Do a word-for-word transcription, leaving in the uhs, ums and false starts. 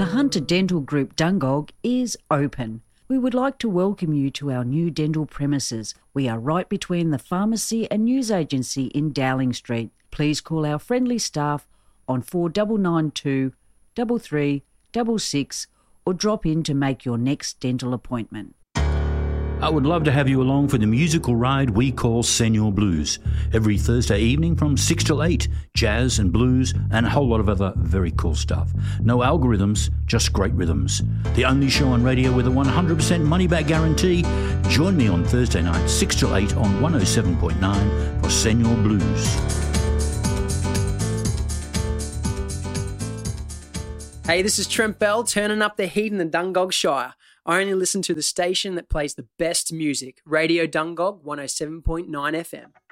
The Hunter Dental Group Dungog is open. We would like to welcome you to our new dental premises. We are right between the pharmacy and news agency in Dowling Street. Please call our friendly staff on four nine nine two, three three six six or drop in to make your next dental appointment. I would love to have you along for the musical ride we call Senior Blues. Every Thursday evening from six till eight, jazz and blues and a whole lot of other very cool stuff. No algorithms, just great rhythms. The only show on radio with a one hundred percent money-back guarantee. Join me on Thursday night, six till eight on one oh seven point nine for Senior Blues. Hey, this is Trent Bell, turning up the heat in the Dungog Shire. I only listen to the station that plays the best music, Radio Dungog one oh seven point nine F M.